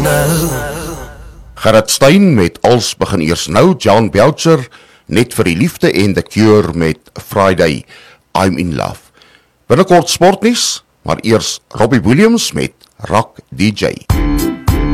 Gerrit Stein met Als begin eers nou, John Belcher net vir die liefde en The Cure met Friday, I'm in Love. Binnekort sportnuus, maar eers Robbie Williams met Rock DJ.